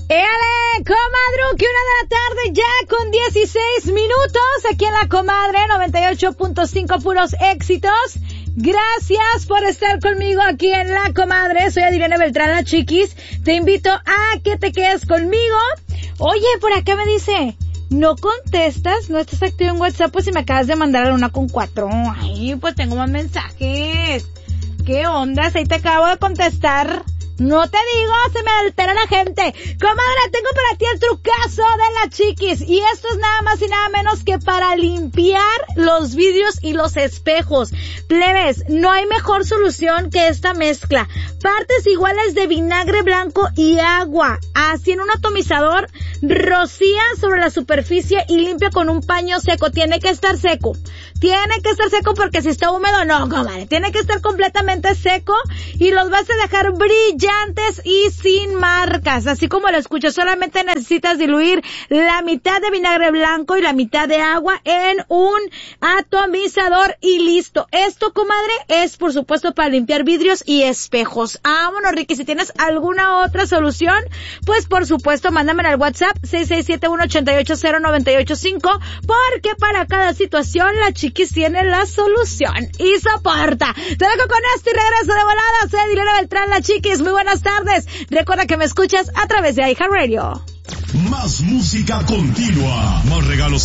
¡Éale, comadruki! 1 de la tarde ya con 16 minutos. Aquí en La Comadre, 98.5 puros éxitos. Gracias por estar conmigo aquí en La Comadre. Soy Adriana Beltrán, la chiquis. Te invito a que te quedes conmigo. Oye, por acá me dice, no contestas, no estás activo en WhatsApp, pues si me acabas de mandar a la 1:04. Ay, pues tengo más mensajes. ¿Qué ondas? Ahí te acabo de contestar. No te digo, se me altera la gente. Comadre, tengo para ti el trucazo de la chiquis. Y esto es nada más y nada menos que para limpiar los vidrios y los espejos. Plebes, no hay mejor solución que esta mezcla. Partes iguales de vinagre blanco y agua. Así en un atomizador, rocía sobre la superficie y limpia con un paño seco. Tiene que estar seco. Tiene que estar seco porque si está húmedo, no, comadre. Tiene que estar completamente seco y los vas a dejar brillantes y sin marcas. Así como lo escucho, solamente necesitas diluir la mitad de vinagre blanco y la mitad de agua en un atomizador y listo. Esto, comadre, es por supuesto para limpiar vidrios y espejos. Vámonos, Ricky. Si tienes alguna otra solución, pues por supuesto, mándamela al WhatsApp 6671-880-985 porque para cada situación la chiquis tiene la solución y soporta. Te dejo con esto y regreso de volada. Soy Adriana Beltrán, la chiquis. Muy buenas tardes. Recuerda que me escuchas a través de iHeartRadio. Más música continua, más regalos